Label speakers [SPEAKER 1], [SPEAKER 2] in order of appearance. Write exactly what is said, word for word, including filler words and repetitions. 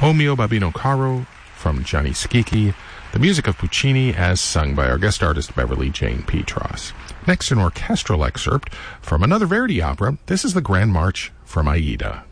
[SPEAKER 1] O Mio Babino Caro from Gianni Schicchi, the music of Puccini as sung by our guest artist Beverly Jane Petros. Next, an orchestral excerpt from another Verdi opera. This is the Grand March from Aida.